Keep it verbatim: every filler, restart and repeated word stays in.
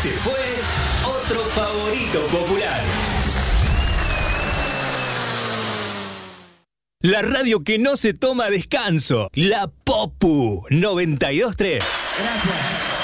Este fue otro favorito popular. La radio que no se toma descanso. La Popu noventa y dos punto tres. Gracias.